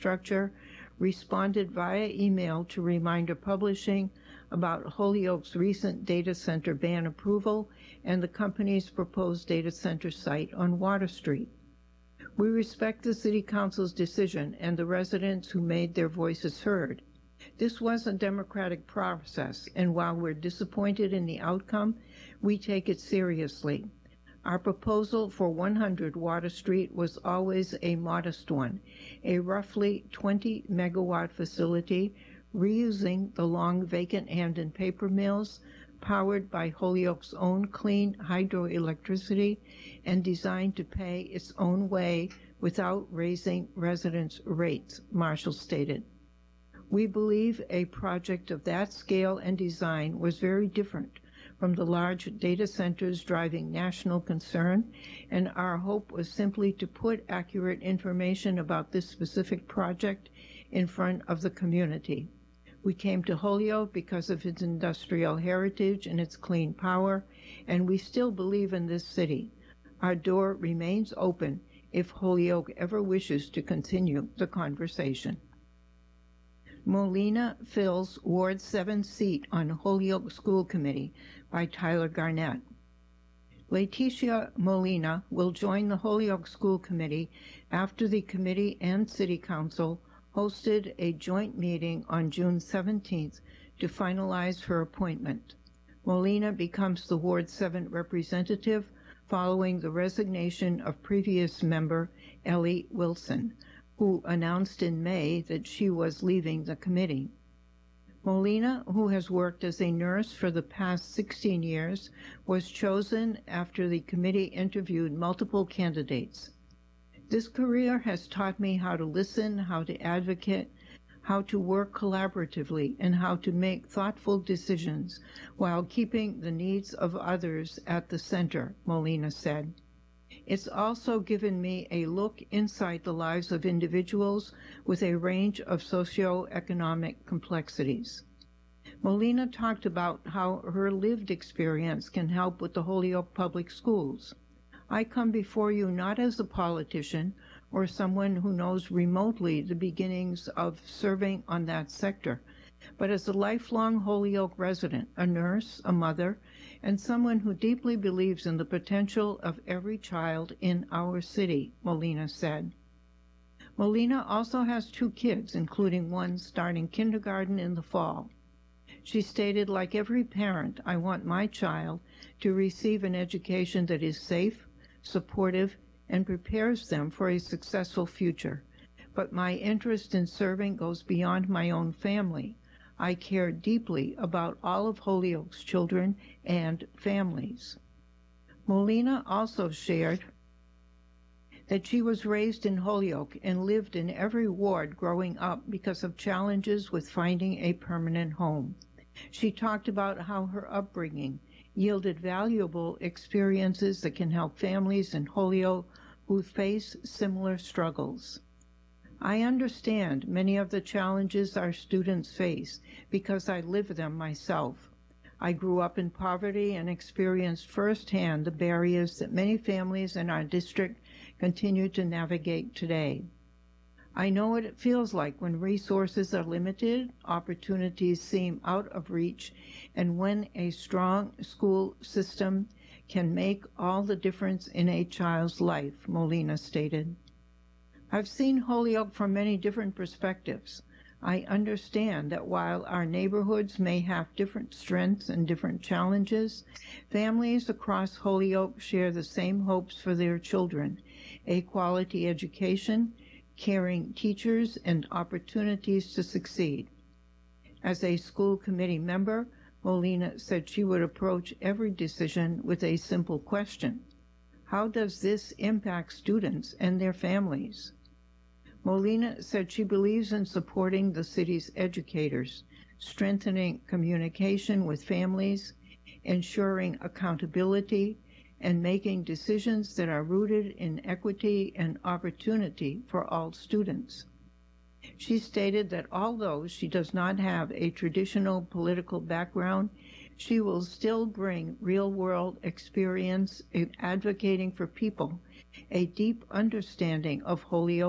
Infrastructure responded via email to Reminder Publishing about Holyoke's recent data center ban approval and the company's proposed data center site on Water Street. We respect the City Council's decision and the residents who made their voices heard. This was a democratic process, and while we're disappointed in the outcome, we take it seriously. Our proposal for 100 Water Street was always a modest one, a roughly 20-megawatt facility reusing the long vacant Hamden paper mills, powered by Holyoke's own clean hydroelectricity and designed to pay its own way without raising residents' rates, Marshall stated. We believe a project of that scale and design was very different from the large data centers driving national concern, and our hope was simply to put accurate information about this specific project in front of the community. We came to Holyoke because of its industrial heritage and its clean power, and we still believe in this city. Our door remains open if Holyoke ever wishes to continue the conversation. Molina fills Ward 7 seat on Holyoke School Committee by Tyler Garnett. Leticia Molina will join the Holyoke School Committee after the committee and City Council hosted a joint meeting on June 17th to finalize her appointment. Molina becomes the Ward 7 representative following the resignation of previous member Ellie Wilson, who announced in May that she was leaving the committee. Molina, who has worked as a nurse for the past 16 years, was chosen after the committee interviewed multiple candidates. This career has taught me how to listen, how to advocate, how to work collaboratively, and how to make thoughtful decisions while keeping the needs of others at the center, Molina said. It's also given me a look inside the lives of individuals with a range of socioeconomic complexities. Molina talked about how her lived experience can help with the Holyoke Public Schools. I come before you not as a politician or someone who knows remotely the beginnings of serving on that sector, but as a lifelong Holyoke resident, a nurse, a mother, and someone who deeply believes in the potential of every child in our city, Molina said. Molina also has 2 kids, including one starting kindergarten in the fall. She stated, like every parent, I want my child to receive an education that is safe, supportive, and prepares them for a successful future. But my interest in serving goes beyond my own family. I care deeply about all of Holyoke's children and families. Molina also shared that she was raised in Holyoke and lived in every ward growing up because of challenges with finding a permanent home. She talked about how her upbringing yielded valuable experiences that can help families in Holyoke who face similar struggles. I understand many of the challenges our students face because I live them myself. I grew up in poverty and experienced firsthand the barriers that many families in our district continue to navigate today. I know what it feels like when resources are limited, opportunities seem out of reach, and when a strong school system can make all the difference in a child's life, Molina stated. I've seen Holyoke from many different perspectives. I understand that while our neighborhoods may have different strengths and different challenges, families across Holyoke share the same hopes for their children, a quality education, caring teachers, and opportunities to succeed. As a school committee member, Molina said she would approach every decision with a simple question. How does this impact students and their families? Molina said she believes in supporting the city's educators, strengthening communication with families, ensuring accountability, and making decisions that are rooted in equity and opportunity for all students. She stated that although she does not have a traditional political background, she will still bring real-world experience in advocating for people, a deep understanding of Holyoke,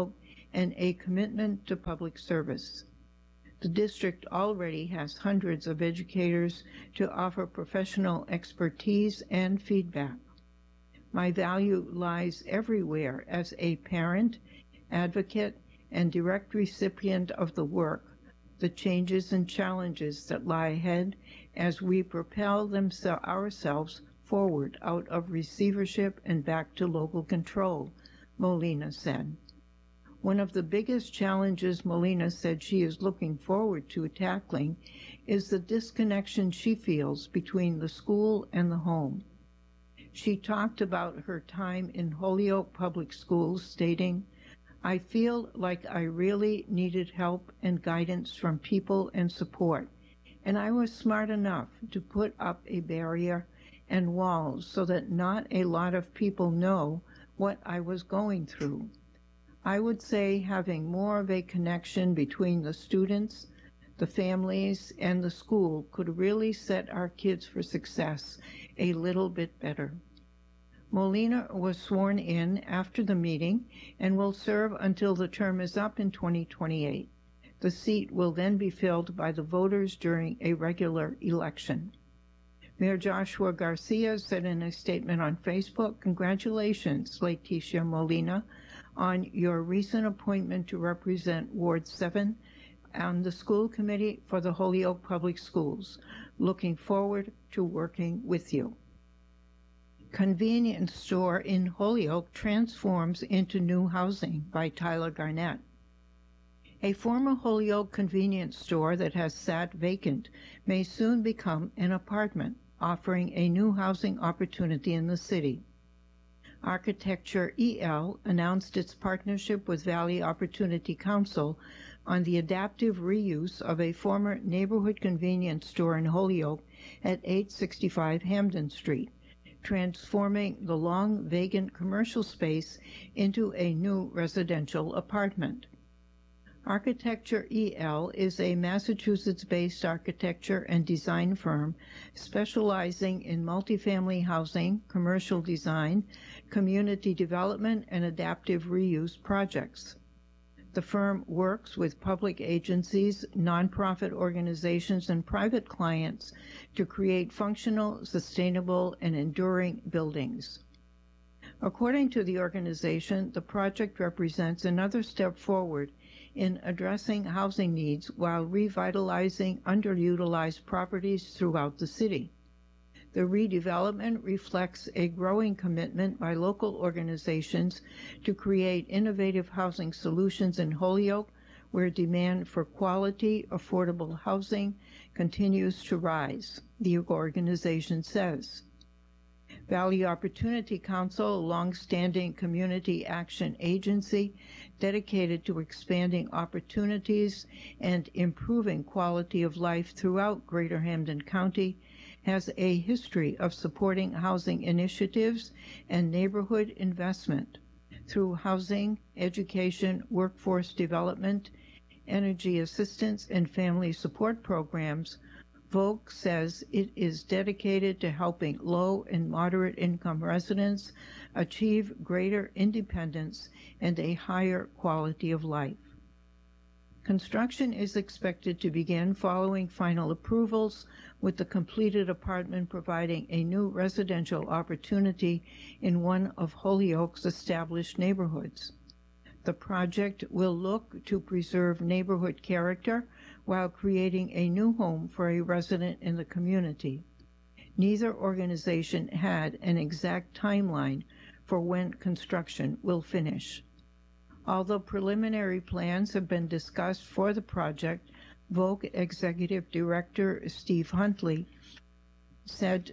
and a commitment to public service. The district already has hundreds of educators to offer professional expertise and feedback. My value lies everywhere as a parent, advocate, and direct recipient of the work, the changes and challenges that lie ahead as we propel ourselves forward out of receivership and back to local control, Molina said. One of the biggest challenges Molina said she is looking forward to tackling is the disconnection she feels between the school and the home. She talked about her time in Holyoke Public Schools, stating, "I feel like I really needed help and guidance from people and support, and I was smart enough to put up a barrier and walls so that not a lot of people know what I was going through. I would say having more of a connection between the students, the families, and the school could really set our kids for success a little bit better." Molina was sworn in after the meeting and will serve until the term is up in 2028. The seat will then be filled by the voters during a regular election. Mayor Joshua Garcia said in a statement on Facebook, "Congratulations, Leticia Molina, on your recent appointment to represent Ward 7 on the school committee for the Holyoke Public Schools. Looking forward to working with you." Convenience store in Holyoke transforms into new housing by Tyler Garnett. A former Holyoke convenience store that has sat vacant may soon become an apartment, offering a new housing opportunity in the city. Architecture EL announced its partnership with Valley Opportunity Council on the adaptive reuse of a former neighborhood convenience store in Holyoke at 865 Hamden Street, transforming the long vacant commercial space into a new residential apartment. Architecture EL is a Massachusetts-based architecture and design firm specializing in multifamily housing, commercial design, community development, and adaptive reuse projects. The firm works with public agencies, nonprofit organizations, and private clients to create functional, sustainable, and enduring buildings. According to the organization, the project represents another step forward in addressing housing needs while revitalizing underutilized properties throughout the city. The redevelopment reflects a growing commitment by local organizations to create innovative housing solutions in Holyoke, where demand for quality, affordable housing continues to rise, the organization says. Valley Opportunity Council, a long-standing community action agency dedicated to expanding opportunities and improving quality of life throughout Greater Hampden County, has a history of supporting housing initiatives and neighborhood investment through housing, education, workforce development, energy assistance, and family support programs. Vogue says it is dedicated to helping low and moderate income residents achieve greater independence and a higher quality of life. Construction is expected to begin following final approvals, with the completed apartment providing a new residential opportunity in one of Holyoke's established neighborhoods. The project will look to preserve neighborhood character while creating a new home for a resident in the community. Neither organization had an exact timeline for when construction will finish. Although preliminary plans have been discussed for the project, Vogue Executive Director Steve Huntley said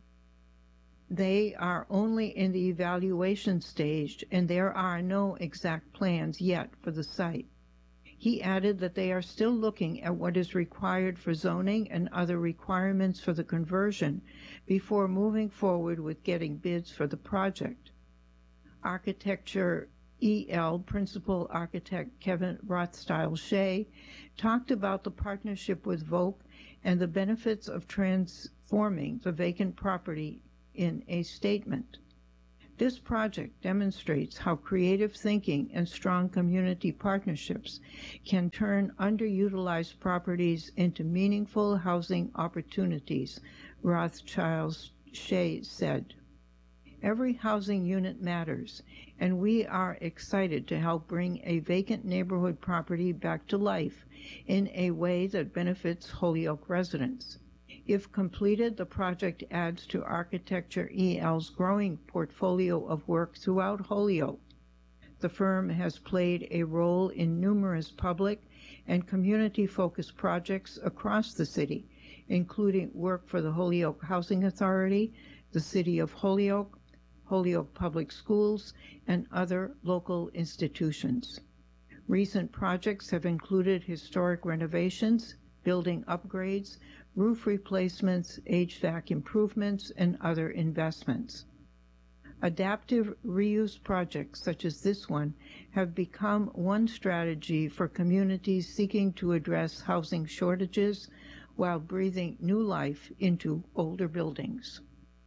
they are only in the evaluation stage and there are no exact plans yet for the site. He added that they are still looking at what is required for zoning and other requirements for the conversion before moving forward with getting bids for the project. Architecture EL Principal Architect Kevin Rothstyle-Shea talked about the partnership with Vogue and the benefits of transforming the vacant property in a statement. This project demonstrates how creative thinking and strong community partnerships can turn underutilized properties into meaningful housing opportunities, Rothschild-Shea said. Every housing unit matters, and we are excited to help bring a vacant neighborhood property back to life in a way that benefits Holyoke residents. If completed, the project adds to Architecture EL's growing portfolio of work throughout Holyoke. The firm has played a role in numerous public and community-focused projects across the city, including work for the Holyoke Housing Authority, the City of Holyoke, Holyoke Public Schools, and other local institutions. Recent projects have included historic renovations, building upgrades, roof replacements, HVAC improvements, and other investments. Adaptive reuse projects such as this one have become one strategy for communities seeking to address housing shortages while breathing new life into older buildings.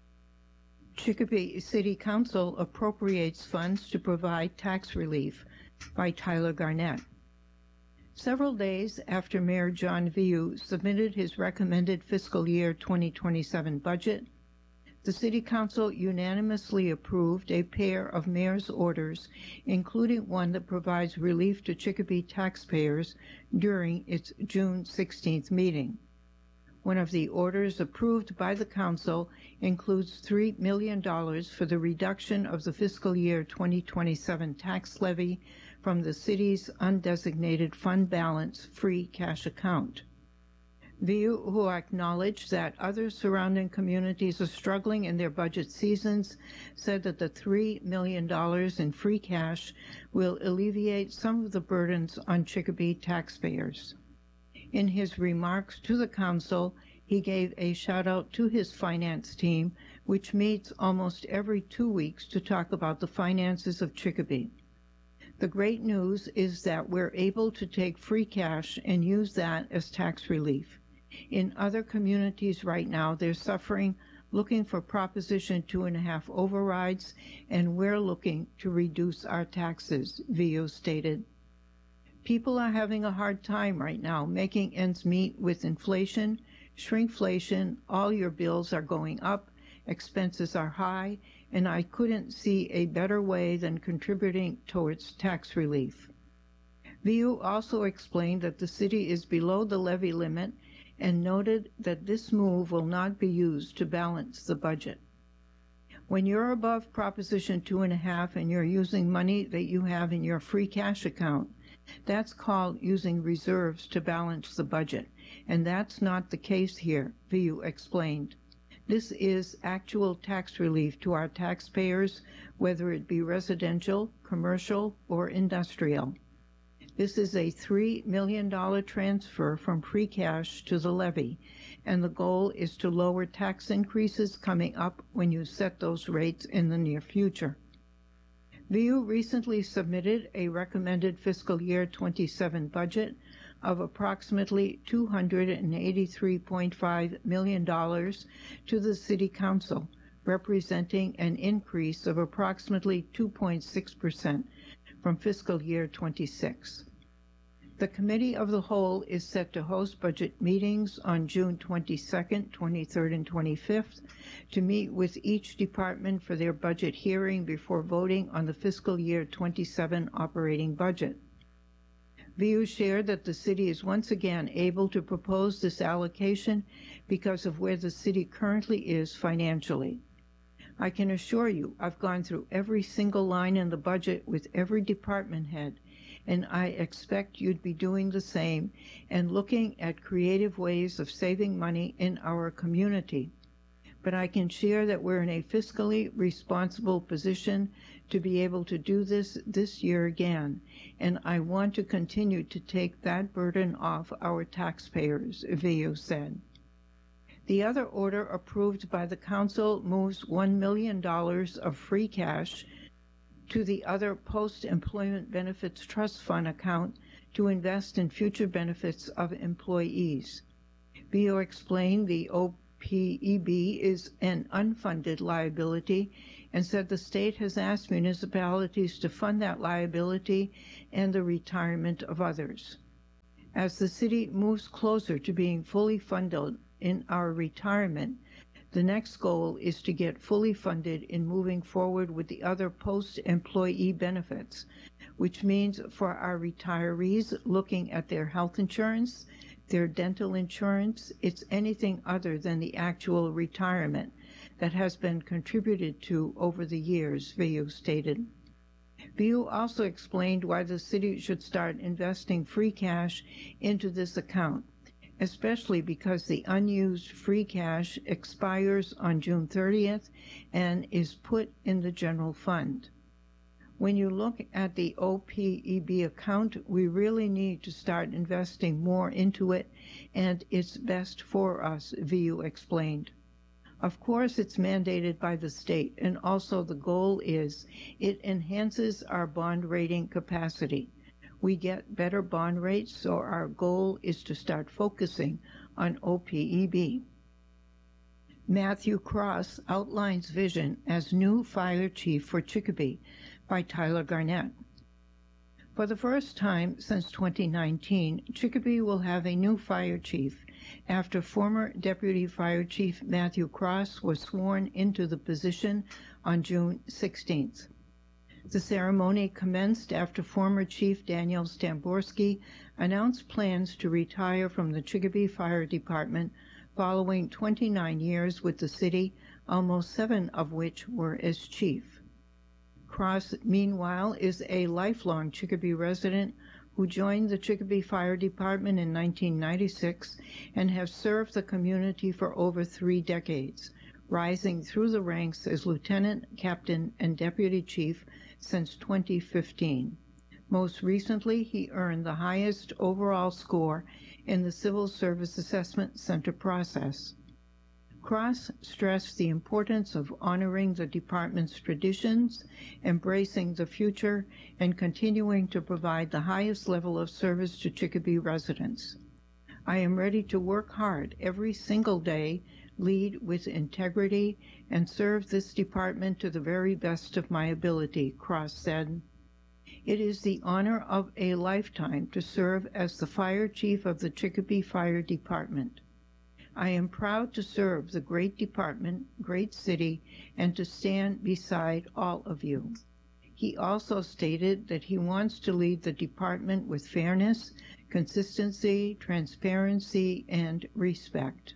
Chicopee City Council appropriates funds to provide tax relief by Tyler Garnett. Several days after Mayor John Viu submitted his recommended fiscal year 2027 budget, the City Council unanimously approved a pair of mayor's orders, including one that provides relief to Chicopee taxpayers during its June 16th meeting. One of the orders approved by the Council includes $3 million for the reduction of the fiscal year 2027 tax levy from the city's undesignated fund balance free cash account. Viu, who acknowledged that other surrounding communities are struggling in their budget seasons, said that the $3 million in free cash will alleviate some of the burdens on Chicopee taxpayers. In his remarks to the Council, he gave a shout-out to his finance team, which meets almost every 2 weeks to talk about the finances of Chicopee. The great news is that we're able to take free cash and use that as tax relief. In other communities right now, they're suffering, looking for Proposition 2.5 overrides, and we're looking to reduce our taxes, Viu stated. People are having a hard time right now making ends meet with inflation, shrinkflation, all your bills are going up, expenses are high, and I couldn't see a better way than contributing towards tax relief. Viu also explained that the city is below the levy limit and noted that this move will not be used to balance the budget. When you're above Proposition 2.5 and you're using money that you have in your free cash account, that's called using reserves to balance the budget, and that's not the case here, Viu explained. This is actual tax relief to our taxpayers, whether it be residential, commercial, or industrial. This is a $3 million transfer from free cash to the levy, and the goal is to lower tax increases coming up when you set those rates in the near future. Viu recently submitted a recommended fiscal year 27 budget of approximately $283.5 million to the City Council, representing an increase of approximately 2.6% from fiscal year 26. The Committee of the Whole is set to host budget meetings on June 22nd, 23rd, and 25th to meet with each department for their budget hearing before voting on the fiscal year 27 operating budget. Viu shared that the city is once again able to propose this allocation because of where the city currently is financially. I can assure you I've gone through every single line in the budget with every department head, and I expect you'd be doing the same and looking at creative ways of saving money in our community. But I can share that we're in a fiscally responsible position to be able to do this year again, and I want to continue to take that burden off our taxpayers, Viu said. The other order approved by the Council moves $1 million of free cash to the other Post-Employment Benefits Trust Fund account to invest in future benefits of employees. Viu explained the OPEB is an unfunded liability and said the state has asked municipalities to fund that liability and the retirement of others. As the city moves closer to being fully funded in our retirement, the next goal is to get fully funded in moving forward with the other post-employee benefits, which means for our retirees looking at their health insurance, their dental insurance, it's anything other than the actual retirement that has been contributed to over the years, Viu stated. Viu also explained why the city should start investing free cash into this account, especially because the unused free cash expires on June 30th and is put in the general fund. When you look at the OPEB account, we really need to start investing more into it, and it's best for us, Viu explained. Of course, it's mandated by the state, and also the goal is it enhances our bond rating capacity. We get better bond rates, so our goal is to start focusing on OPEB. Matthew Cross outlines vision as new fire chief for Chicopee by Tyler Garnett. For the first time since 2019, Chicopee will have a new fire chief after former Deputy Fire Chief Matthew Cross was sworn into the position on June 16th. The ceremony commenced after former Chief Daniel Stamborski announced plans to retire from the Chicopee Fire Department following 29 years with the city, almost 7 of which were as chief. Cross, meanwhile, is a lifelong Chicopee resident who joined the Chicopee Fire Department in 1996 and has served the community for over 3 decades, rising through the ranks as lieutenant, captain, and deputy chief since 2015. Most recently, he earned the highest overall score in the Civil Service Assessment Center process. Cross stressed the importance of honoring the department's traditions, embracing the future, and continuing to provide the highest level of service to Chicopee residents. I am ready to work hard every single day, lead with integrity, and serve this department to the very best of my ability, Cross said. It is the honor of a lifetime to serve as the fire chief of the Chicopee Fire Department. I am proud to serve the great department, great city, and to stand beside all of you. He also stated that he wants to lead the department with fairness, consistency, transparency, and respect.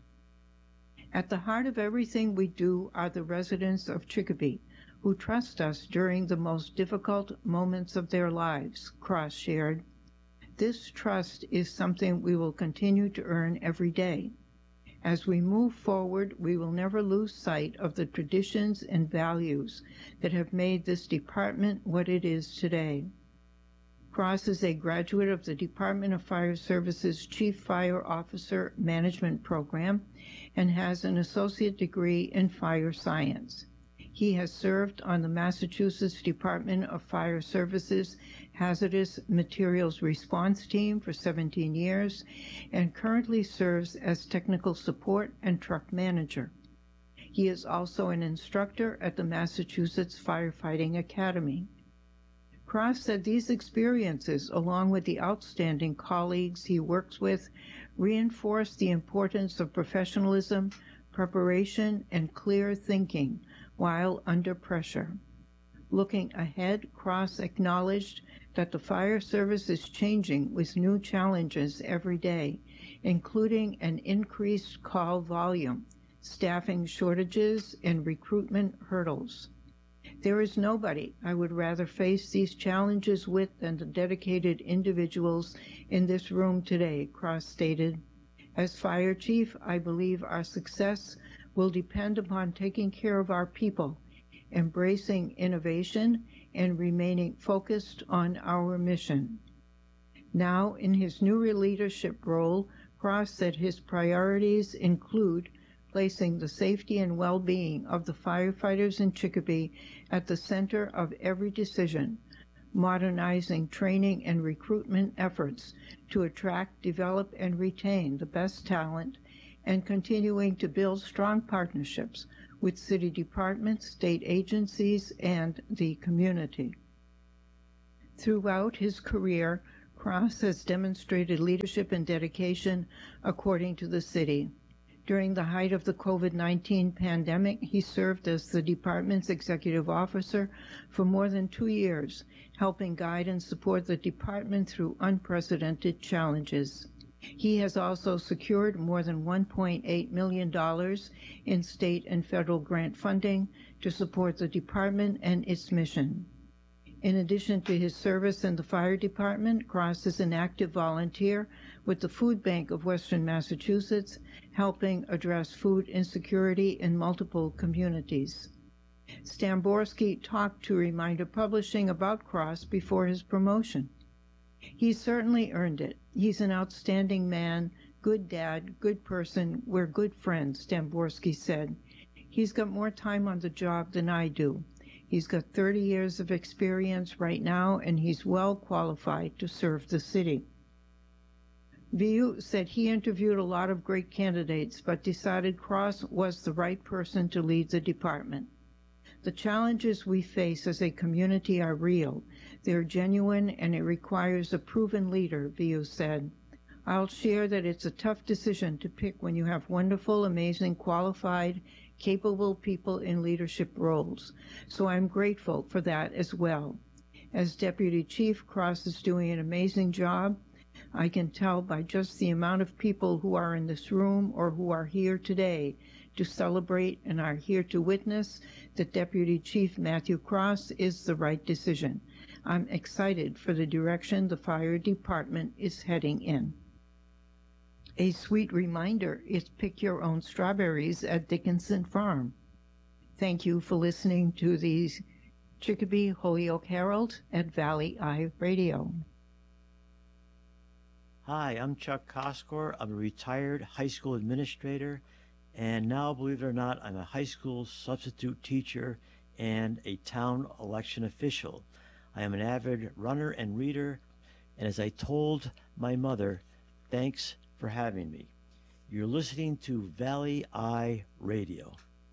At the heart of everything we do are the residents of Chicopee, who trust us during the most difficult moments of their lives, Cross shared. This trust is something we will continue to earn every day. As we move forward, we will never lose sight of the traditions and values that have made this department what it is today. Cross is a graduate of the Department of Fire Services Chief Fire Officer Management Program and has an associate degree in fire science. He has served on the Massachusetts Department of Fire Services Hazardous Materials Response Team for 17 years and currently serves as technical support and truck manager. He is also an instructor at the Massachusetts Firefighting Academy. Cross said these experiences, along with the outstanding colleagues he works with, reinforce the importance of professionalism, preparation, and clear thinking while under pressure. Looking ahead, Cross acknowledged that the fire service is changing with new challenges every day, including an increased call volume, staffing shortages, and recruitment hurdles. There is nobody I would rather face these challenges with than the dedicated individuals in this room today, Cross stated. As fire chief, I believe our success will depend upon taking care of our people, embracing innovation, and remaining focused on our mission. Now, in his new leadership role, Cross said his priorities include placing the safety and well-being of the firefighters in Chicopee at the center of every decision, modernizing training and recruitment efforts to attract, develop, and retain the best talent, and continuing to build strong partnerships with city departments, state agencies, and the community. Throughout his career, Cross has demonstrated leadership and dedication according to the city. During the height of the COVID-19 pandemic, he served as the department's executive officer for more than 2 years, helping guide and support the department through unprecedented challenges. He has also secured more than $1.8 million in state and federal grant funding to support the department and its mission. In addition to his service in the fire department, Cross is an active volunteer with the Food Bank of Western Massachusetts, helping address food insecurity in multiple communities. Stamborski talked to Reminder Publishing about Cross before his promotion. He certainly earned it. He's an outstanding man, good dad, good person. We're good friends, Stamborski said. He's got more time on the job than I do. He's got 30 years of experience right now, and he's well qualified to serve the city. Viu said he interviewed a lot of great candidates, but decided Cross was the right person to lead the department. The challenges we face as a community are real. They're genuine, and it requires a proven leader, Viu said. I'll share that it's a tough decision to pick when you have wonderful, amazing, qualified, capable people in leadership roles, so I'm grateful for that as well. As Deputy Chief, Cross is doing an amazing job. I can tell by just the amount of people who are in this room or who are here today to celebrate and are here to witness that Deputy Chief Matthew Cross is the right decision. I'm excited for the direction the fire department is heading in. A sweet reminder is pick your own strawberries at Dickinson Farm. Thank you for listening to the Chicopee Holyoke Herald at Valley Eye Radio. Hi, I'm Chuck Koskor. I'm a retired high school administrator, and now, believe it or not, I'm a high school substitute teacher and a town election official. I am an avid runner and reader, and as I told my mother, thanks for having me. You're listening to Valley Eye Radio.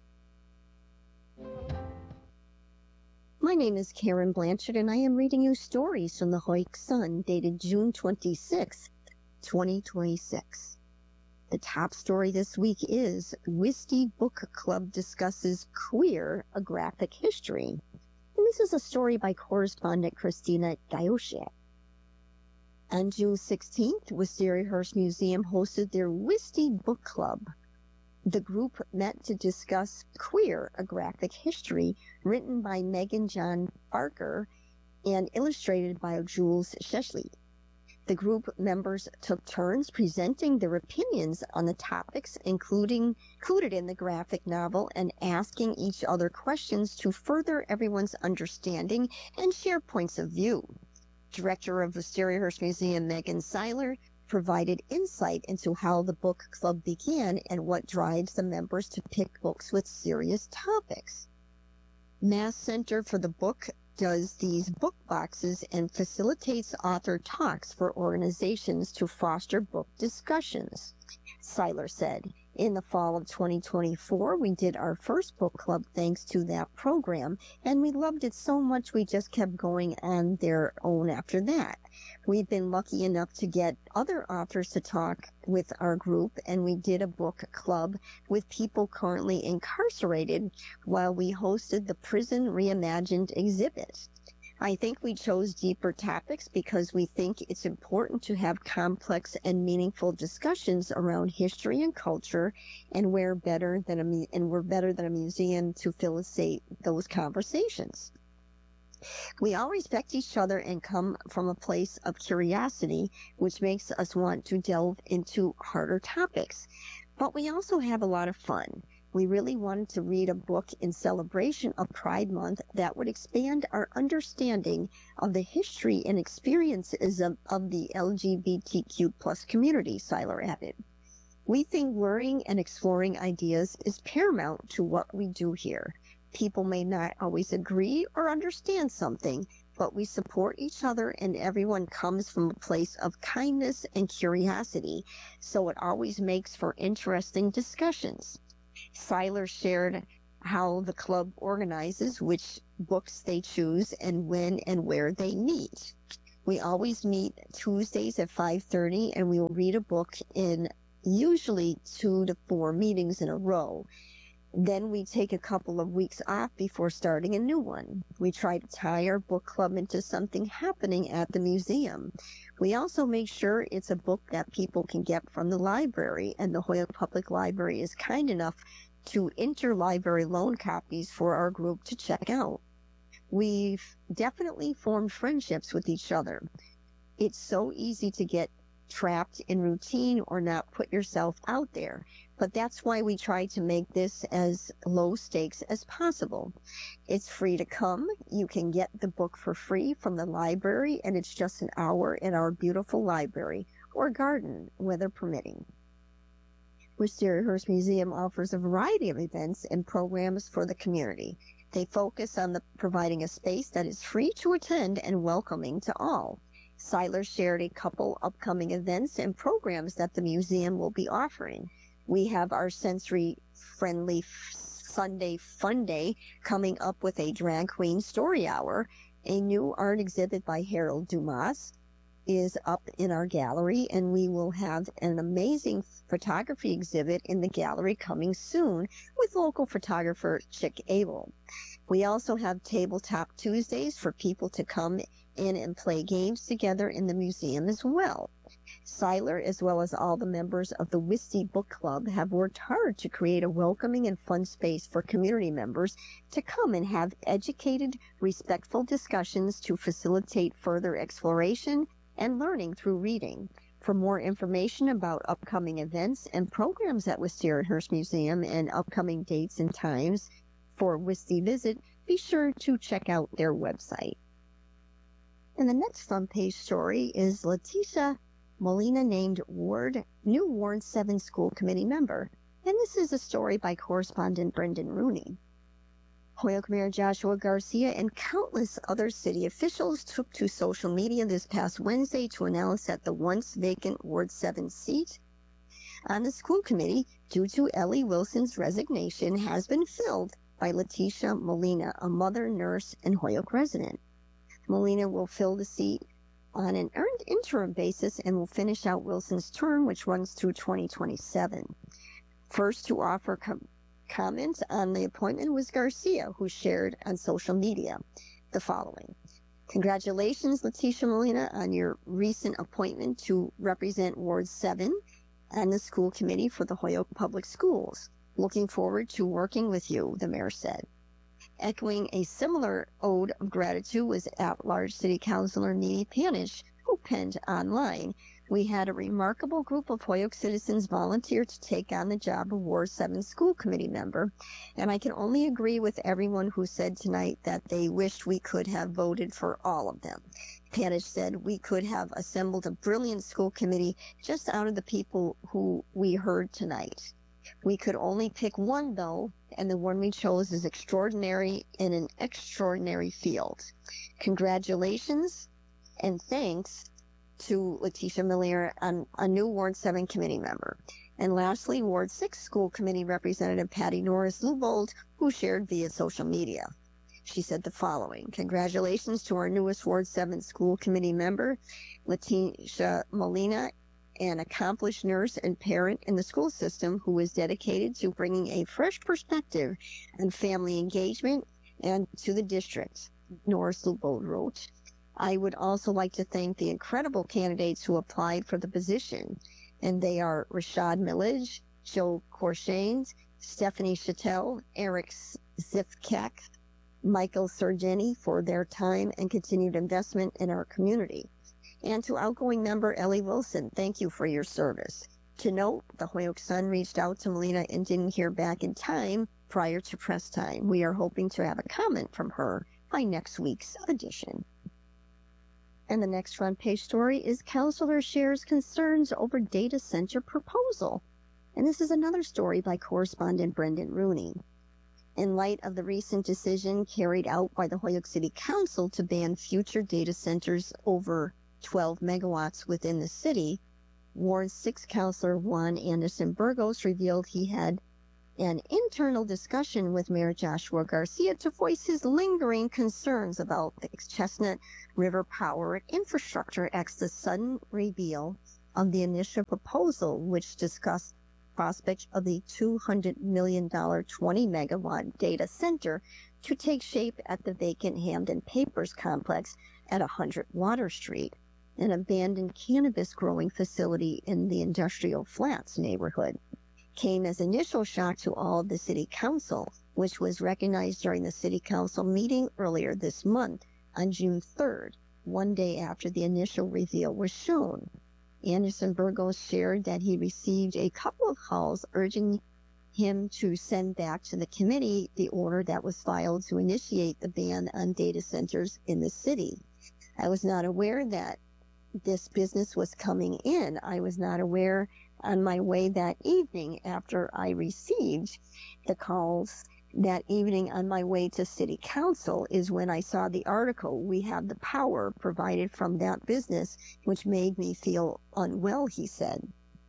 My name is Karen Blanchard, and I am reading you stories from the Hoyok Sun, dated June 26, 2026. The top story this week is Whiskey Book Club discusses Queer, a graphic history. And this is a story by correspondent Christina Gayoshe. On June 16th, Wisteria-Hearst Museum hosted their Whiskey Book Club. The group met to discuss Queer, a graphic history, written by Megan John Barker and illustrated by Jules Shesley. The group members took turns presenting their opinions on the topics included in the graphic novel and asking each other questions to further everyone's understanding and share points of view. Director of Wisteria-Hearst Museum, Megan Seiler, provided insight into how the book club began and what drives the members to pick books with serious topics. Mass Center for the Book does these book boxes and facilitates author talks for organizations to foster book discussions. Seiler said, in the fall of 2024, we did our first book club thanks to that program, and we loved it so much we just kept going on their own after that. We've been lucky enough to get other authors to talk with our group, and we did a book club with people currently incarcerated while we hosted the Prison Reimagined exhibit. I think we chose deeper topics because we think it's important to have complex and meaningful discussions around history and culture, and we're better than a museum to facilitate those conversations. We all respect each other and come from a place of curiosity, which makes us want to delve into harder topics. But we also have a lot of fun. We really wanted to read a book in celebration of Pride Month that would expand our understanding of the history and experiences of the LGBTQ plus community, Seiler added. We think learning and exploring ideas is paramount to what we do here. People may not always agree or understand something, but we support each other and everyone comes from a place of kindness and curiosity, so it always makes for interesting discussions. Seiler shared how the club organizes which books they choose and when and where they meet. We always meet Tuesdays at 5:30 and we will read a book in usually 2 to 4 meetings in a row. Then we take a couple of weeks off before starting a new one. We try to tie our book club into something happening at the museum. We also make sure it's a book that people can get from the library, and the Holyoke Public Library is kind enough to interlibrary loan copies for our group to check out. We've definitely formed friendships with each other. It's so easy to get trapped in routine or not put yourself out there, but that's why we try to make this as low stakes as possible. It's free to come. You can get the book for free from the library, and it's just an hour in our beautiful library or garden, weather permitting. Wisteria-Hearst Museum offers a variety of events and programs for the community. They focus on providing a space that is free to attend and welcoming to all. Seiler shared a couple upcoming events and programs that the museum will be offering. We have our sensory-friendly Sunday Fun Day coming up with a drag queen story hour. A new art exhibit by Harold Dumas is up in our gallery, and we will have an amazing photography exhibit in the gallery coming soon with local photographer Chick Abel. We also have Tabletop Tuesdays for people to come in and play games together in the museum as well. Seiler, as well as all the members of the Wisty Book Club, have worked hard to create a welcoming and fun space for community members to come and have educated, respectful discussions to facilitate further exploration and learning through reading. For more information about upcoming events and programs at Wisteria-Hearst Museum and upcoming dates and times for Wisty Visit, be sure to check out their website. And the next front page story is Leticia Molina named new Ward 7 School Committee member. And this is a story by correspondent Brendan Rooney. Holyoke Mayor Joshua Garcia and countless other city officials took to social media this past Wednesday to announce that the once vacant Ward 7 seat on the school committee, due to Ellie Wilson's resignation, has been filled by Leticia Molina, a mother, nurse, and Holyoke resident. Molina will fill the seat on an earned interim basis and will finish out Wilson's term, which runs through 2027. First to offer comments on the appointment was Garcia, who shared on social media the following. Congratulations, Leticia Molina, on your recent appointment to represent Ward 7 and the school committee for the Holyoke Public Schools. Looking forward to working with you, the mayor said. Echoing a similar ode of gratitude was at-large city councilor Nene Panish, who penned online, "We had a remarkable group of Holyoke citizens volunteer to take on the job of Ward 7 school committee member, and I can only agree with everyone who said tonight that they wished we could have voted for all of them." Panish said, "We could have assembled a brilliant school committee just out of the people who we heard tonight. We could only pick one, though, and the one we chose is extraordinary in an extraordinary field. Congratulations and thanks to Leticia Molina, a new Ward 7 committee member." And lastly, Ward 6 school committee representative Patty Norris-Lubold, who shared via social media. She said the following: "Congratulations to our newest Ward 7 school committee member, Leticia Molina, an accomplished nurse and parent in the school system who is dedicated to bringing a fresh perspective on family engagement and to the district," Norris-Lubold wrote. "I would also like to thank the incredible candidates who applied for the position, and they are Rashad Millage, Joe Corshanes, Stephanie Chattel, Eric Zifkak, Michael Sergeni for their time and continued investment in our community. And to outgoing member Ellie Wilson, thank you for your service." To note, the Holyoke Sun reached out to Molina and didn't hear back in time prior to press time. We are hoping to have a comment from her by next week's edition. And the next front page story is Councilor shares concerns over data center proposal. And this is another story by correspondent Brendan Rooney. In light of the recent decision carried out by the Holyoke City Council to ban future data centers over 12 megawatts within the city, Ward 6 Councilor Juan Anderson Burgos revealed he had an internal discussion with Mayor Joshua Garcia to voice his lingering concerns about the Chestnut River Power and Infrastructure Act's the sudden reveal of the initial proposal, which discussed prospect of the $200 million 20-megawatt data center to take shape at the vacant Hamden Papers complex at 100 Water Street, an abandoned cannabis growing facility in the Industrial Flats neighborhood, came as initial shock to all of the city council, which was recognized during the city council meeting earlier this month on June 3rd, one day after the initial reveal was shown. Anderson Burgos shared that he received a couple of calls urging him to send back to the committee the order that was filed to initiate the ban on data centers in the city. I was not aware that this business was coming in. I was not aware on my way that evening after I received the calls that evening on my way to city council is when I saw the article, "We Have the Power," provided from that business, which made me feel unwell, he said.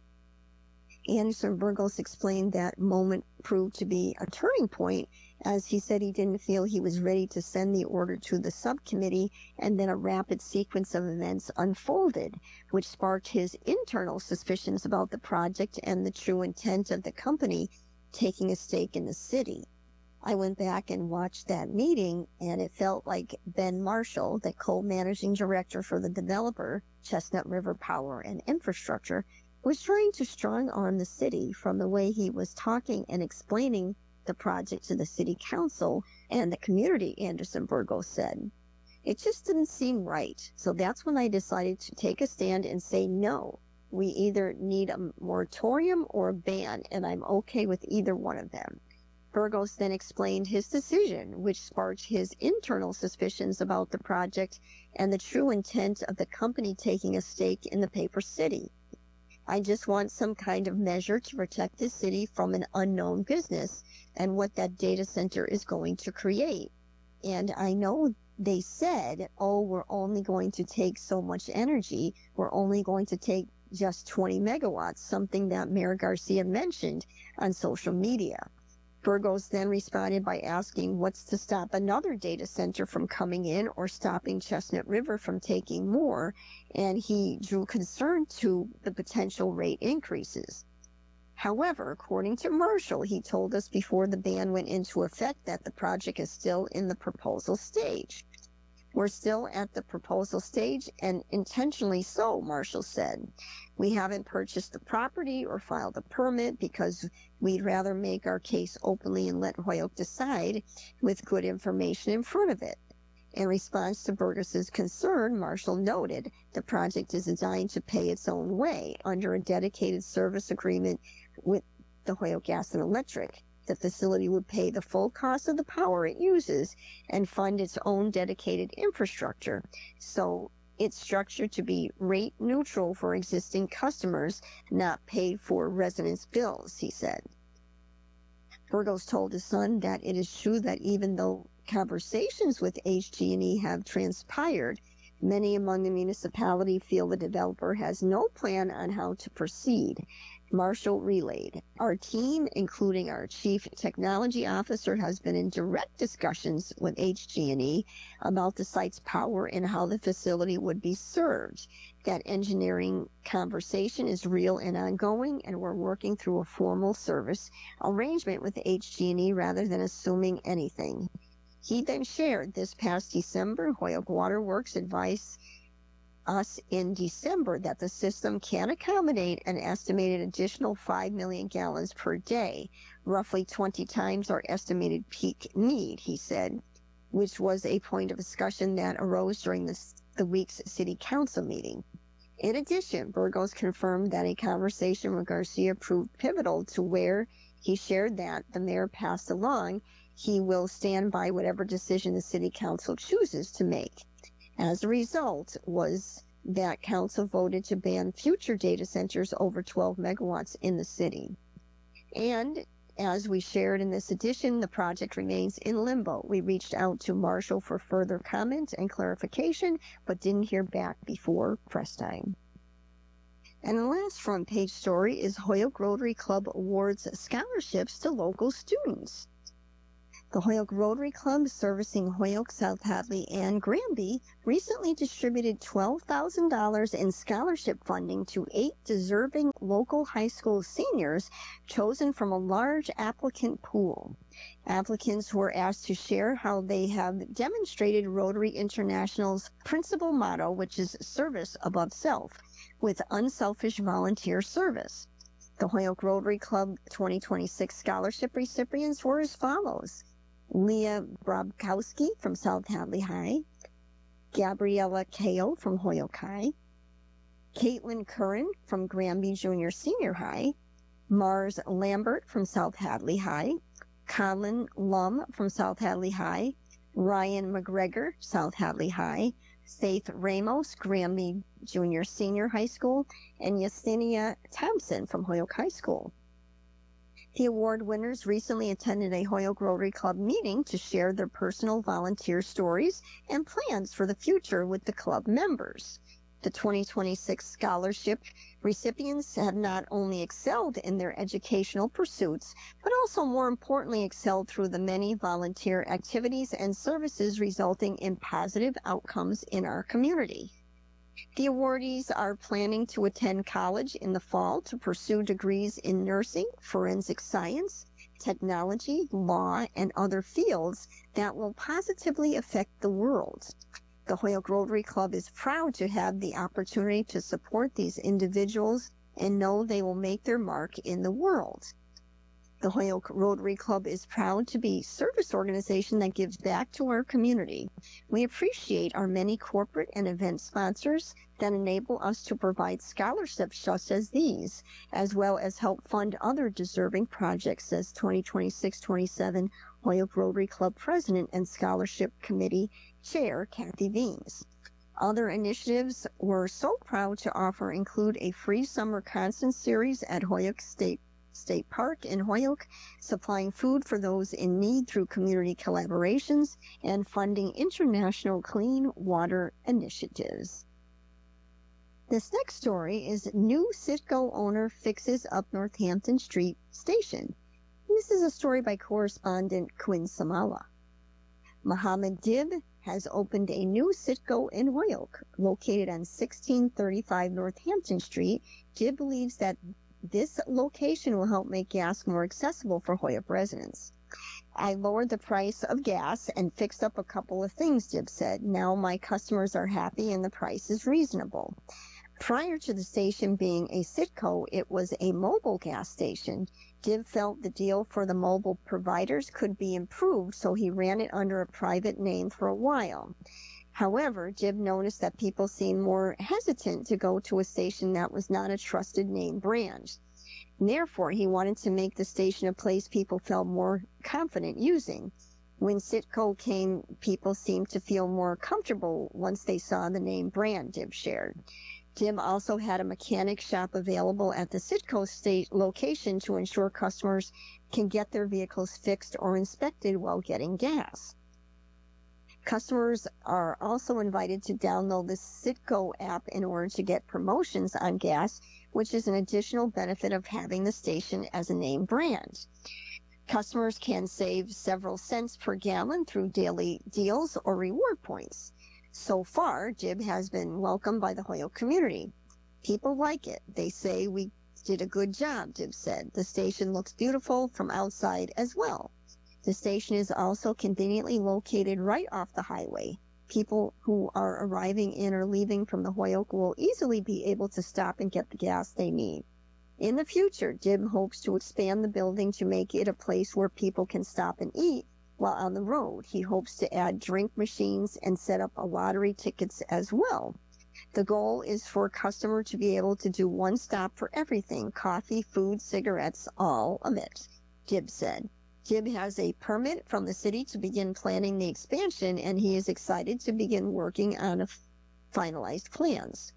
Anderson Burgos explained that moment proved to be a turning point, as he said he didn't feel he was ready to send the order to the subcommittee, and then a rapid sequence of events unfolded, which sparked his internal suspicions about the project and the true intent of the company taking a stake in the city. I went back and watched that meeting, and it felt like Ben Marshall, the co-managing director for the developer, Chestnut River Power and Infrastructure, was trying to strong-arm the city from the way he was talking and explaining the project to the city council and the community, Anderson Burgos said. It just didn't seem right, so that's when I decided to take a stand and say no. We either need a moratorium or a ban, and I'm okay with either one of them. Burgos then explained his decision, which sparked his internal suspicions about the project and the true intent of the company taking a stake in the paper city. I just want some kind of measure to protect the city from an unknown business and what that data center is going to create. And I know they said, oh, we're only going to take so much energy. We're only going to take just 20 megawatts, something that Mayor Garcia mentioned on social media. Burgos then responded by asking what's to stop another data center from coming in or stopping Chestnut River from taking more, and he drew concern to the potential rate increases. However, according to Marshall, he told us before the ban went into effect that the project is still in the proposal stage. We're still at the proposal stage, and intentionally so, Marshall said. We haven't purchased the property or filed a permit because we'd rather make our case openly and let Holyoke decide with good information in front of it. In response to Burgos's concern, Marshall noted the project is designed to pay its own way under a dedicated service agreement with the Holyoke Gas and Electric. The facility would pay the full cost of the power it uses and fund its own dedicated infrastructure. So it's structured to be rate neutral for existing customers, not paid for residents' bills, he said. Burgos told his son that it is true that even though conversations with HG&E have transpired, many among the municipality feel the developer has no plan on how to proceed. Marshall relayed, our team, including our chief technology officer, has been in direct discussions with HG&E about the site's power and how the facility would be served. That engineering conversation is real and ongoing, and we're working through a formal service arrangement with HG&E rather than assuming anything. He then shared this past December, Holyoke Water Works advised us in December that the system can accommodate an estimated additional 5 million gallons per day, roughly 20 times our estimated peak need, he said, which was a point of discussion that arose during the week's city council meeting. In addition, Burgos confirmed that a conversation with Garcia proved pivotal to where he shared that the mayor passed along he will stand by whatever decision the city council chooses to make. As a result was that council voted to ban future data centers over 12 megawatts in the city. And As we shared in this edition, the project remains in limbo. We reached out to Marshall for further comment and clarification, but didn't hear back before press time. And the last front page story is Holyoke Rotary Club awards scholarships to local students. The Holyoke Rotary Club, servicing Holyoke, South Hadley, and Granby, recently distributed $12,000 in scholarship funding to 8 deserving local high school seniors chosen from a large applicant pool. Applicants were asked to share how they have demonstrated Rotary International's principal motto, which is service above self, with unselfish volunteer service. The Holyoke Rotary Club 2026 scholarship recipients were as follows: Leah Brobkowski from South Hadley High, Gabriella Kao from Holyoke High, Caitlin Curran from Granby Junior Senior High, Mars Lambert from South Hadley High, Colin Lum from South Hadley High, Ryan McGregor, South Hadley High, Faith Ramos, Granby Junior Senior High School, and Yesenia Thompson from Holyoke High School. The award winners recently attended a Holyoke Rotary Club meeting to share their personal volunteer stories and plans for the future with the club members. The 2026 scholarship recipients have not only excelled in their educational pursuits, but also, more importantly, excelled through the many volunteer activities and services resulting in positive outcomes in our community. The awardees are planning to attend college in the fall to pursue degrees in nursing, forensic science, technology, law, and other fields that will positively affect the world. The Holyoke Rotary Club is proud to have the opportunity to support these individuals and know they will make their mark in the world. The Holyoke Rotary Club is proud to be a service organization that gives back to our community. We appreciate our many corporate and event sponsors that enable us to provide scholarships such as these, as well as help fund other deserving projects, says 2026-27 Holyoke Rotary Club President and Scholarship Committee Chair Kathy Veens. Other initiatives we're so proud to offer include a free summer concert series at Holyoke State Park in Holyoke, supplying food for those in need through community collaborations, and funding international clean water initiatives. This next story is new Citgo owner fixes up Northampton Street Station. This is a story by correspondent Quinn Samala. Mohammed Dib has opened a new Citgo in Holyoke, located on 1635 Northampton Street. Dib believes that this location will help make gas more accessible for Holyoke residents. I lowered the price of gas and fixed up a couple of things, Dib said. Now my customers are happy and the price is reasonable. Prior to the station being a Citgo, it was a mobile gas station. Dib felt the deal for the mobile providers could be improved, so he ran it under a private name for a while. However, Dib noticed that people seemed more hesitant to go to a station that was not a trusted name brand. Therefore, he wanted to make the station a place people felt more confident using. When Citgo came, people seemed to feel more comfortable once they saw the name brand, Dib shared. Dib also had a mechanic shop available at the Citgo state location to ensure customers can get their vehicles fixed or inspected while getting gas. Customers are also invited to download the Citgo app in order to get promotions on gas, which is an additional benefit of having the station as a name brand. Customers can save several cents per gallon through daily deals or reward points. So far, Dib has been welcomed by the Holyoke community. People like it. They say we did a good job, Dib said. The station looks beautiful from outside as well. The station is also conveniently located right off the highway. People who are arriving in or leaving from the Holyoke will easily be able to stop and get the gas they need. In the future, Dib hopes to expand the building to make it a place where people can stop and eat while on the road. He hopes to add drink machines and set up a lottery tickets as well. The goal is for a customer to be able to do one stop for everything: coffee, food, cigarettes, all of it, Dib said. Dib has a permit from the city to begin planning the expansion, and he is excited to begin working on finalized plans.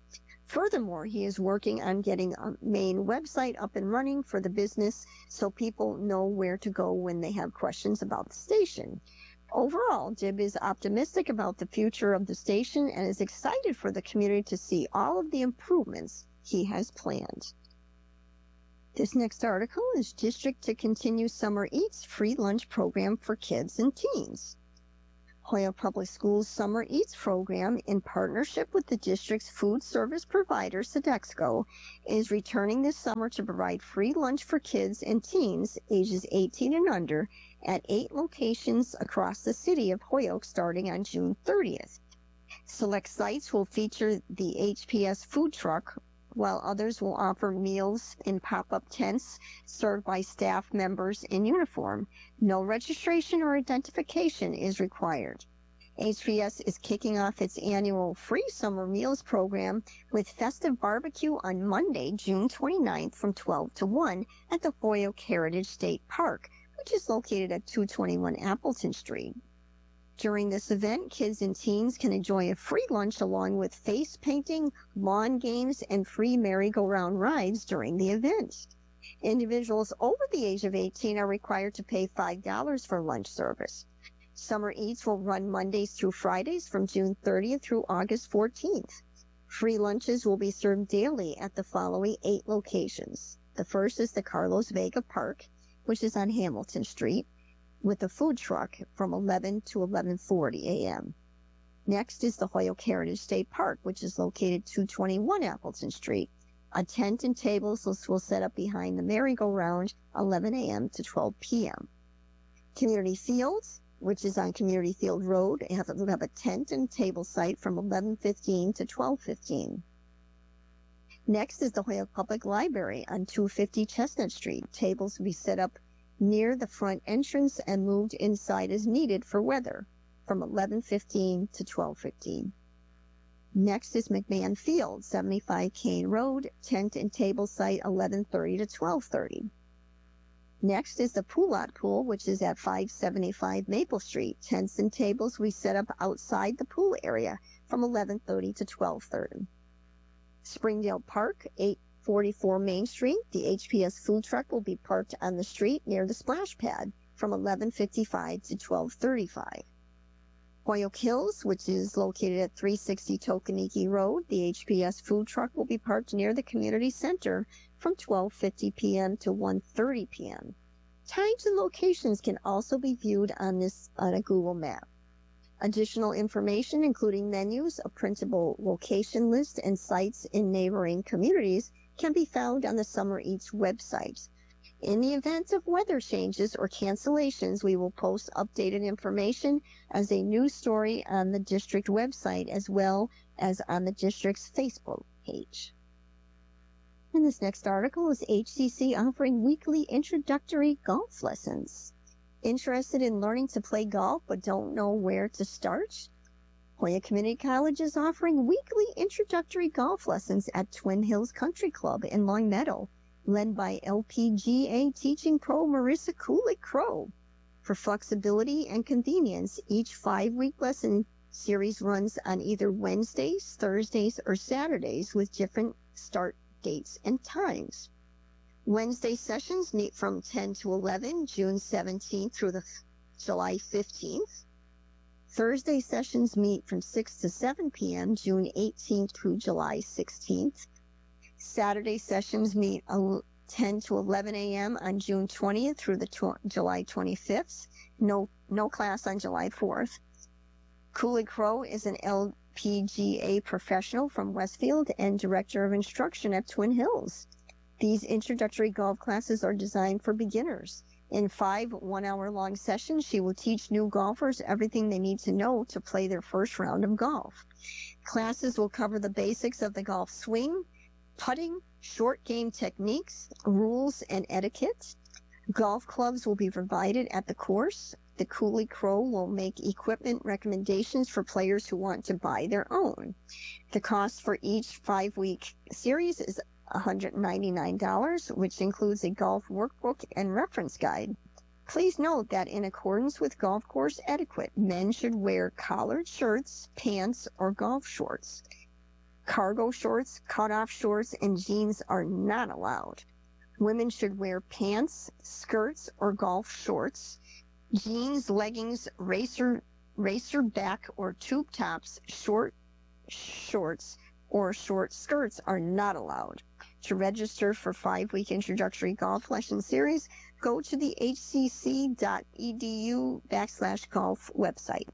Furthermore, he is working on getting a main website up and running for the business so people know where to go when they have questions about the station. Overall, Jib is optimistic about the future of the station and is excited for the community to see all of the improvements he has planned. This next article is District to Continue Summer Eats Free Lunch Program for Kids and Teens. Holyoke Public Schools Summer Eats program, in partnership with the district's food service provider, Sodexo, is returning this summer to provide free lunch for kids and teens ages 18 and under at 8 locations across the city of Holyoke starting on June 30th. Select sites will feature the HPS food truck, while others will offer meals in pop-up tents served by staff members in uniform. No registration or identification is required. HPS is kicking off its annual free summer meals program with festive barbecue on Monday, June 29th from 12 to 1 at the Holyoke Heritage State Park, which is located at 221 Appleton Street. During this event, kids and teens can enjoy a free lunch along with face painting, lawn games, and free merry-go-round rides during the event. Individuals over the age of 18 are required to pay $5 for lunch service. Summer Eats will run Mondays through Fridays from June 30th through August 14th. Free lunches will be served daily at the following 8 locations. The first is the Carlos Vega Park, which is on Hamilton Street, with a food truck from 11 to 11:40 a.m. Next is the Holyoke Heritage State Park, which is located 221 Appleton Street. A tent and tables will set up behind the merry-go-round 11 a.m. to 12 p.m. Community Fields, which is on Community Field Road, will have a tent and table site from 11:15 to 12:15. Next is the Holyoke Public Library on 250 Chestnut Street. Tables will be set up near the front entrance and moved inside as needed for weather from 11:15 to 12:15. Next is McMahon Field, 75 Kane Road, tent and table site 11:30 to 12:30. Next is the Poolot Pool, which is at 575 Maple Street. Tents and tables we set up outside the pool area from 11:30 to 12:30. Springdale Park, 844 Main Street. The HPS food truck will be parked on the street near the splash pad from 11:55 to 12:35. Holyoke Hills, which is located at 360 Tokaniki Road. The HPS food truck will be parked near the community center from 12:50 p.m. to 1:30 p.m. Times and locations can also be viewed on a Google map. Additional information, including menus, a printable location list, and sites in neighboring communities, can be found on the Summer Eats website. In the event of weather changes or cancellations, we will post updated information as a news story on the district website as well as on the district's Facebook page. And this next article is HCC offering weekly introductory golf lessons. Interested in learning to play golf but don't know where to start? Holyoke Community College is offering weekly introductory golf lessons at Twin Hills Country Club in Long Meadow, led by LPGA teaching pro Marissa Kulik-Crow. For flexibility and convenience, each 5-week lesson series runs on either Wednesdays, Thursdays, or Saturdays with different start dates and times. Wednesday sessions meet from 10 to 11, June 17th through July 15th. Thursday sessions meet from 6 to 7 p.m., June 18th through July 16th. Saturday sessions meet 10 to 11 a.m. on June 20th through July 25th. No class on July 4th. Kulik-Crow is an LPGA professional from Westfield and Director of Instruction at Twin Hills. These introductory golf classes are designed for beginners. In 5 one-hour-long sessions, she will teach new golfers everything they need to know to play their first round of golf. Classes will cover the basics of the golf swing, putting, short game techniques, rules, and etiquette. Golf clubs will be provided at the course. The Kulik-Crow will make equipment recommendations for players who want to buy their own. The cost for each 5-week series is $199, which includes a golf workbook and reference guide. Please note that in accordance with golf course etiquette, men should wear collared shirts, pants, or golf shorts. Cargo shorts, cutoff shorts, and jeans are not allowed. Women should wear pants, skirts, or golf shorts. Jeans, leggings, racer back or tube tops, short shorts, or short skirts are not allowed. To register for 5-week introductory golf lesson series, go to the hcc.edu/golf website.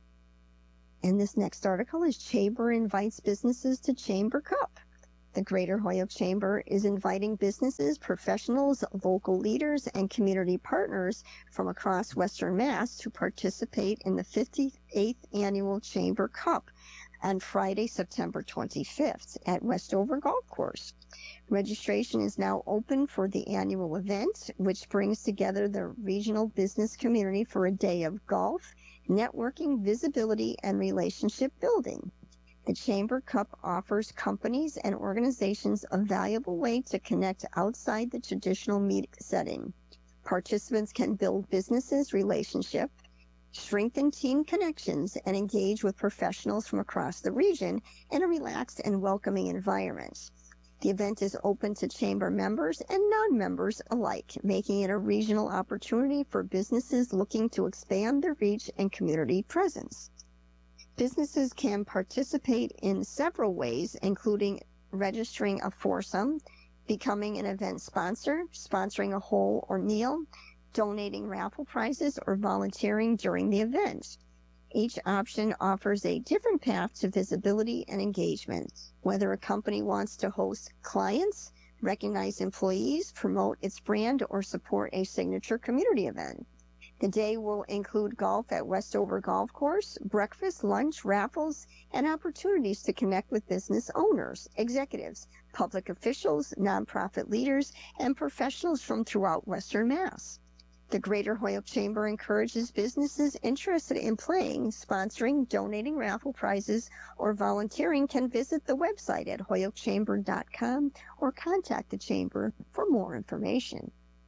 And this next article is Chamber invites businesses to Chamber Cup. The Greater Holyoke Chamber is inviting businesses, professionals, local leaders, and community partners from across Western Mass to participate in the 58th Annual Chamber Cup on Friday, September 25th at Westover Golf Course. Registration is now open for the annual event, which brings together the regional business community for a day of golf, networking, visibility, and relationship building. The Chamber Cup offers companies and organizations a valuable way to connect outside the traditional meeting setting. Participants can build businesses, relationships, strengthen team connections, and engage with professionals from across the region in a relaxed and welcoming environment. The event is open to Chamber members and non-members alike, making it a regional opportunity for businesses looking to expand their reach and community presence. Businesses can participate in several ways, including registering a foursome, becoming an event sponsor, sponsoring a hole or meal, donating raffle prizes, or volunteering during the event. Each option offers a different path to visibility and engagement, whether a company wants to host clients, recognize employees, promote its brand, or support a signature community event. The day will include golf at Westover Golf Course, breakfast, lunch, raffles, and opportunities to connect with business owners, executives, public officials, nonprofit leaders, and professionals from throughout Western Mass. The Greater Holyoke Chamber encourages businesses interested in playing, sponsoring, donating raffle prizes, or volunteering can visit the website at hoyokechamber.com or contact the Chamber for more information.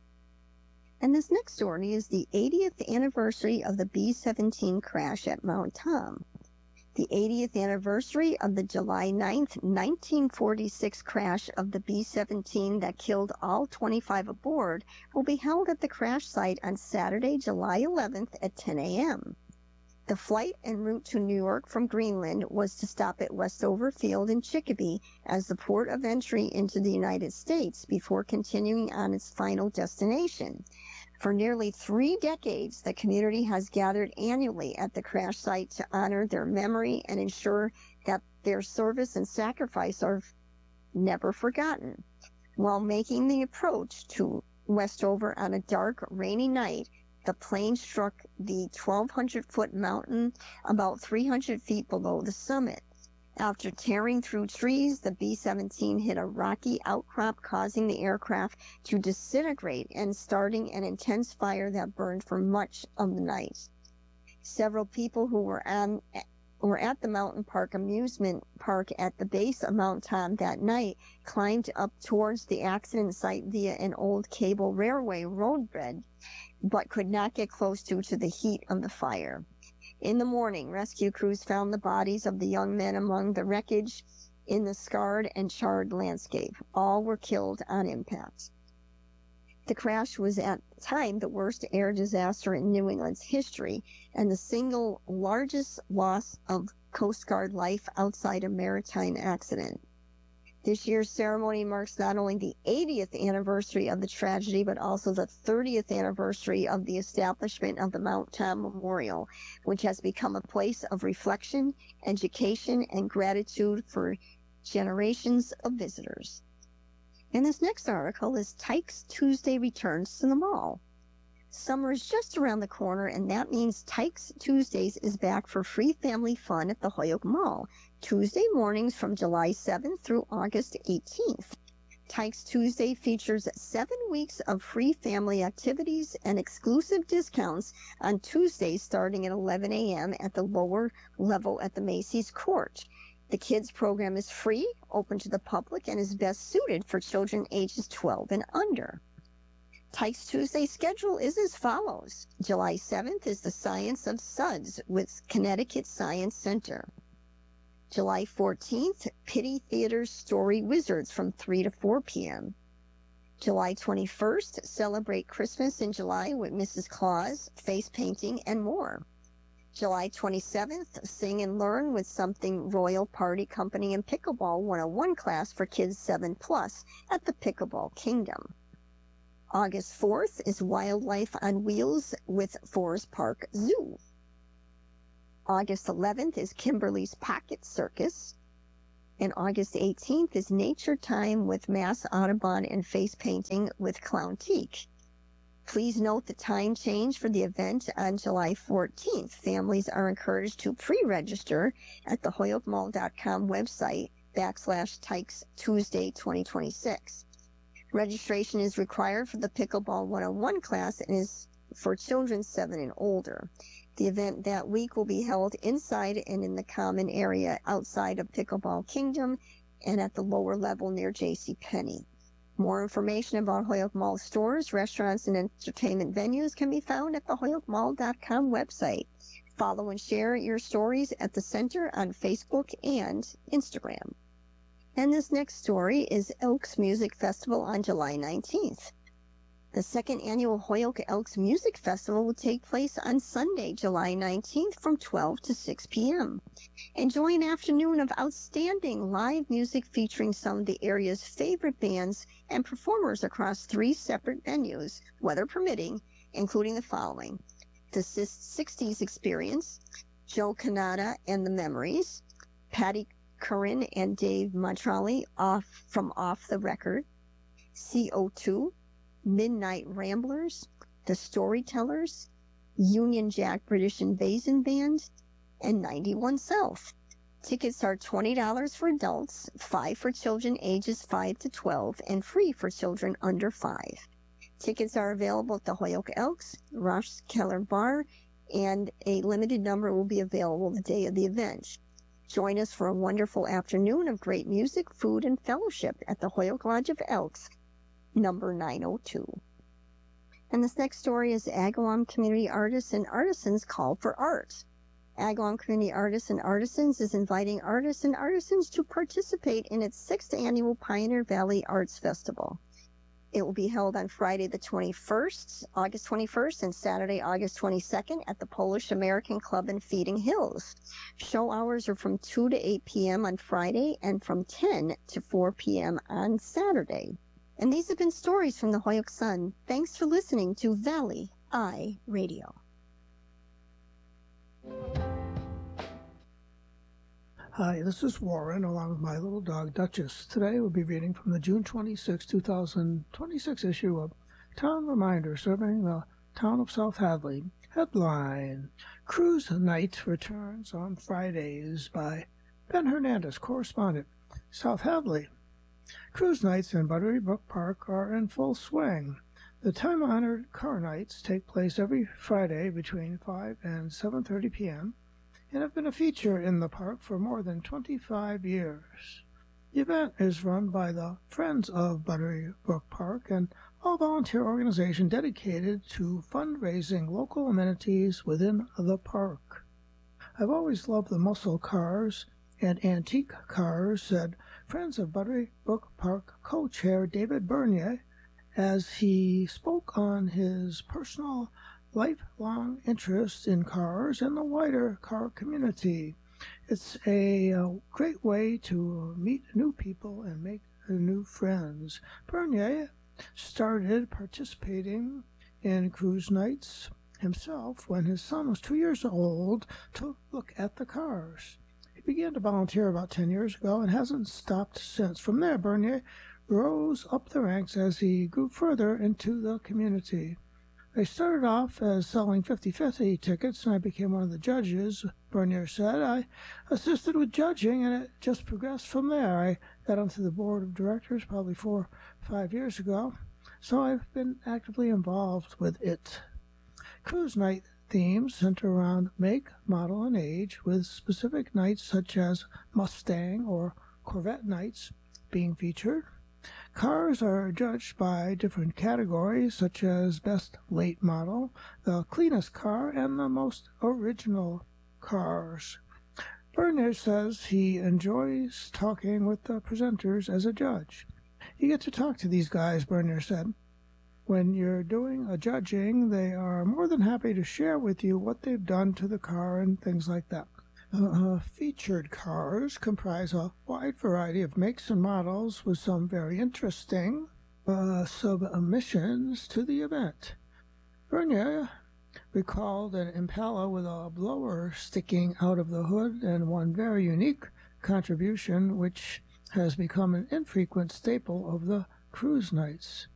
And this next story is the 80th anniversary of the B-17 crash at Mount Tom. The 80th anniversary of the July 9th, 1946 crash of the B-17 that killed all 25 aboard will be held at the crash site on Saturday, July 11th at 10 a.m. The flight en route to New York from Greenland was to stop at Westover Field in Chicopee as the port of entry into the United States before continuing on its final destination. For nearly 3 decades, the community has gathered annually at the crash site to honor their memory and ensure that their service and sacrifice are never forgotten. While making the approach to Westover on a dark, rainy night, the plane struck the 1,200-foot mountain about 300 feet below the summit. After tearing through trees, the B-17 hit a rocky outcrop, causing the aircraft to disintegrate and starting an intense fire that burned for much of the night. Several people who were at the Mountain Park amusement park at the base of Mount Tom that night climbed up towards the accident site via an old cable railway roadbed, but could not get close due to the heat of the fire. In the morning, rescue crews found the bodies of the young men among the wreckage in the scarred and charred landscape. All were killed on impact. The crash was at the time the worst air disaster in New England's history and the single largest loss of Coast Guard life outside a maritime accident. This year's ceremony marks not only the 80th anniversary of the tragedy, but also the 30th anniversary of the establishment of the Mount Tom Memorial, which has become a place of reflection, education, and gratitude for generations of visitors. And this next article is Tykes Tuesday returns to the mall. Summer is just around the corner, and that means Tykes Tuesdays is back for free family fun at the Holyoke Mall, Tuesday mornings from July 7th through August 18th. Tykes Tuesday features 7 weeks of free family activities and exclusive discounts on Tuesdays starting at 11 a.m. at the lower level at the Macy's Court. The kids program is free, open to the public, and is best suited for children ages 12 and under. Tykes Tuesday schedule is as follows. July 7th is the Science of Suds with Connecticut Science Center. July 14th, Pitti Theater's Story Wizards from 3 to 4 p.m. July 21st, celebrate Christmas in July with Mrs. Claus, face painting, and more. July 27th, sing and learn with Something Royal Party Company and Pickleball 101 class for kids 7+ at the Pickleball Kingdom. August 4th is Wildlife on Wheels with Forest Park Zoo. August 11th is Kimberly's Pocket Circus. And August 18th is Nature Time with Mass Audubon and face painting with Clowntique. Please note the time change for the event on July 14th. Families are encouraged to pre-register at the HolyokeMall.com website /Tykes Tuesday 2026. Registration is required for the Pickleball 101 class and is for children 7 and older. The event that week will be held inside and in the common area outside of Pickleball Kingdom and at the lower level near JCPenney. More information about Holyoke Mall stores, restaurants, and entertainment venues can be found at the HolyokeMall.com website. Follow and share your stories at the center on Facebook and Instagram. And this next story is Elks Music Festival on July 19th. The second annual Holyoke Elks Music Festival will take place on Sunday, July 19th from 12 to 6 p.m. Enjoy an afternoon of outstanding live music featuring some of the area's favorite bands and performers across 3 separate venues, weather permitting, including the following: the 60s Experience, Joe Canada and the Memories, Patty Curran and Dave Montrali from Off the Record, CO2, Midnight Ramblers, The Storytellers, Union Jack British Invasion Band, and 91 South. Tickets are $20 for adults, $5 for children ages 5 to 12, and free for children under 5. Tickets are available at the Holyoke Elks, Ross Keller Bar, and a limited number will be available the day of the event. Join us for a wonderful afternoon of great music, food, and fellowship at the Holyoke Lodge of Elks, number 902. And this next story is Agawam Community Artists and Artisans Call for Art. Agawam Community Artists and Artisans is inviting artists and artisans to participate in its 6th annual Pioneer Valley Arts Festival. It will be held on Friday the 21st, August 21st, and Saturday, August 22nd at the Polish American Club in Feeding Hills. Show hours are from 2 to 8 p.m. on Friday and from 10 to 4 p.m. on Saturday. And these have been stories from the Holyoke Sun. Thanks for listening to Valley Eye Radio. Hi, this is Warren, along with my little dog, Duchess. Today we'll be reading from the June 26, 2026 issue of Town Reminder, serving the town of South Hadley. Headline: Cruise Night returns on Fridays by Ben Hernandez, correspondent, South Hadley. Cruise nights in Buttery Brook Park are in full swing. The time-honored car nights take place every Friday between 5 and 7:30 p.m. and have been a feature in the park for more than 25 years. The event is run by the Friends of Buttery Brook Park, an all-volunteer organization dedicated to fundraising local amenities within the park. I've always loved the muscle cars and antique cars, said Friends of Buttery Brook Park co-chair David Bernier as he spoke on his personal lifelong interest in cars and the wider car community. It's a great way to meet new people and make new friends. Bernier started participating in cruise nights himself when his son was 2 years old to look at the cars. He began to volunteer about 10 years ago and hasn't stopped since. From there, Bernier rose up the ranks as he grew further into the community. I started off as selling 50/50 tickets, and I became one of the judges, Bernier said. I assisted with judging, and it just progressed from there. I got onto the board of directors probably 4 or 5 years ago, so I've been actively involved with it. Cruise night themes center around make, model, and age, with specific nights such as Mustang or Corvette nights being featured. Cars are judged by different categories, such as best late model, the cleanest car, and the most original cars. Bernier says he enjoys talking with the presenters as a judge. You get to talk to these guys, Bernier said. When you're doing a judging, they are more than happy to share with you what they've done to the car and things like that. Featured cars comprise a wide variety of makes and models with some very interesting submissions to the event. Bernier recalled an Impala with a blower sticking out of the hood and one very unique contribution which has become an infrequent staple of the cruise nights.